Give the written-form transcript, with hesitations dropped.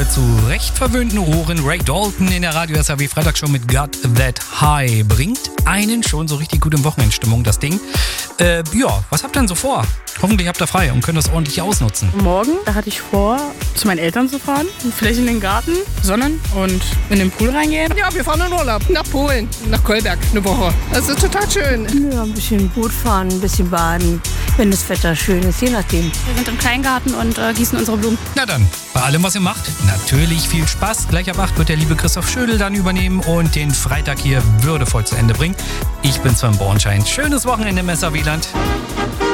für zu Recht verwöhnten Ohren. Ray Dalton in der Radio SAW Freitag schon mit Got That High bringt einen schon so richtig gut in Wochenendstimmung, das Ding. Was habt ihr denn so vor? Hoffentlich habt ihr frei und könnt das ordentlich ausnutzen. Morgen, da hatte ich vor, zu meinen Eltern zu fahren, vielleicht in den Garten, sonnen und in den Pool reingehen. Ja, wir fahren in Urlaub nach Polen, nach Kolberg, eine Woche. Das ist total schön. Ja, ein bisschen Boot fahren, ein bisschen baden, wenn das Wetter schön ist, je nachdem. Wir sind im Kleingarten und gießen unsere Blumen. Na dann, bei allem, was ihr macht, natürlich viel Spaß. Gleich ab 8 wird der liebe Christoph Schödel dann übernehmen und den Freitag hier würdevoll zu Ende bringen. Ich bin Sven Bornschein. Schönes Wochenende im SAW-Land.